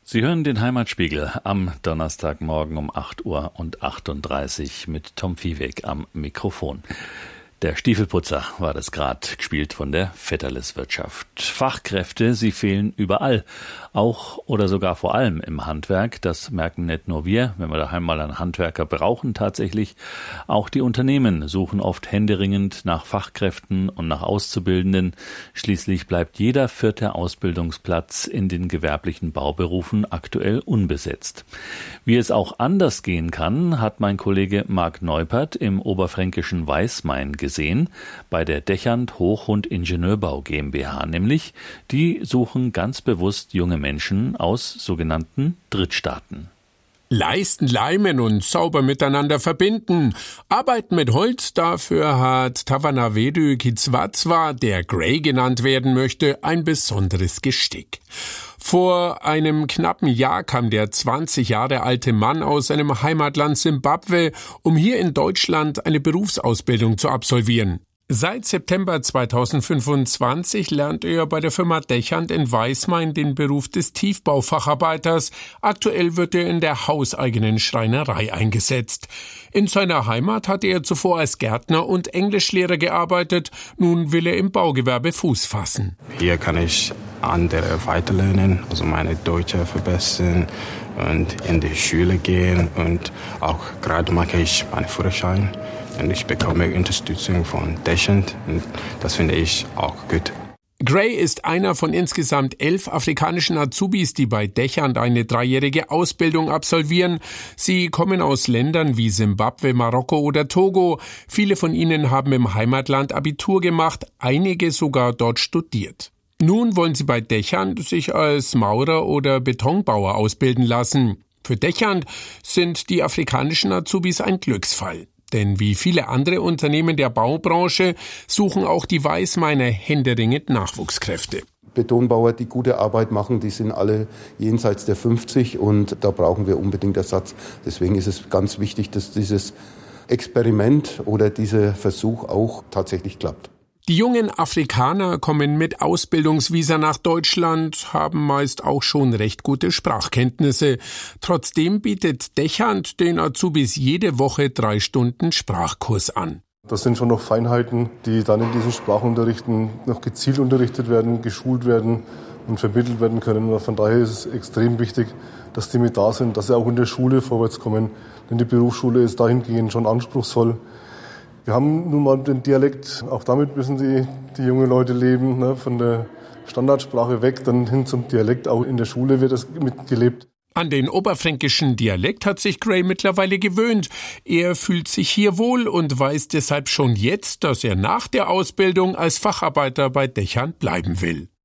Sie hören den Heimatspiegel am Donnerstagmorgen um 8:38 Uhr mit Tom Viehweg am Mikrofon. Der Stiefelputzer war das gerade, gespielt von der Vetterles-Wirtschaft. Fachkräfte, sie fehlen überall, auch oder sogar vor allem im Handwerk. Das merken nicht nur wir, wenn wir daheim mal einen Handwerker brauchen tatsächlich. Auch die Unternehmen suchen oft händeringend nach Fachkräften und nach Auszubildenden. Schließlich bleibt jeder 4. Ausbildungsplatz in den gewerblichen Bauberufen aktuell unbesetzt. Wie es auch anders gehen kann, hat mein Kollege Marc Neupert im oberfränkischen Weißmain gesehen, bei der Dechant Hoch- und Ingenieurbau GmbH nämlich. Die suchen ganz bewusst junge Menschen aus sogenannten Drittstaaten. Leisten, leimen und sauber miteinander verbinden. Arbeiten mit Holz, dafür hat Tavanavedü Kitswatzwa, der Gray genannt werden möchte, ein besonderes Gestick. Vor einem knappen Jahr kam der 20 Jahre alte Mann aus seinem Heimatland Simbabwe, um hier in Deutschland eine Berufsausbildung zu absolvieren. Seit September 2025 lernt er bei der Firma Dechant in Weißmain den Beruf des Tiefbaufacharbeiters. Aktuell wird er in der hauseigenen Schreinerei eingesetzt. In seiner Heimat hatte er zuvor als Gärtner und Englischlehrer gearbeitet. Nun will er im Baugewerbe Fuß fassen. Hier kann ich andere weiterlernen, also meine Deutsche verbessern und in die Schule gehen. Und auch gerade mache ich meinen Führerschein. Und ich bekomme Unterstützung von Dechant und das finde ich auch gut. Gray ist einer von insgesamt 11 afrikanischen Azubis, die bei Dechant eine 3-jährige Ausbildung absolvieren. Sie kommen aus Ländern wie Simbabwe, Marokko oder Togo. Viele von ihnen haben im Heimatland Abitur gemacht, einige sogar dort studiert. Nun wollen sie bei Dechant sich als Maurer oder Betonbauer ausbilden lassen. Für Dechant sind die afrikanischen Azubis ein Glücksfall. Denn wie viele andere Unternehmen der Baubranche suchen auch die Weißmainer händeringend Nachwuchskräfte. Betonbauer, die gute Arbeit machen, die sind alle jenseits der 50 und da brauchen wir unbedingt Ersatz. Deswegen ist es ganz wichtig, dass dieses Experiment oder dieser Versuch auch tatsächlich klappt. Die jungen Afrikaner kommen mit Ausbildungsvisa nach Deutschland, haben meist auch schon recht gute Sprachkenntnisse. Trotzdem bietet Dechant den Azubis jede Woche 3 Stunden Sprachkurs an. Das sind schon noch Feinheiten, die dann in diesen Sprachunterrichten noch gezielt unterrichtet werden, geschult werden und vermittelt werden können. Und von daher ist es extrem wichtig, dass die mit da sind, dass sie auch in der Schule vorwärts kommen. Denn die Berufsschule ist dahingehend schon anspruchsvoll. Wir haben nun mal den Dialekt, auch damit müssen die jungen Leute leben, ne, von der Standardsprache weg, dann hin zum Dialekt. Auch in der Schule wird das mitgelebt. An den oberfränkischen Dialekt hat sich Gray mittlerweile gewöhnt. Er fühlt sich hier wohl und weiß deshalb schon jetzt, dass er nach der Ausbildung als Facharbeiter bei Dechant bleiben will.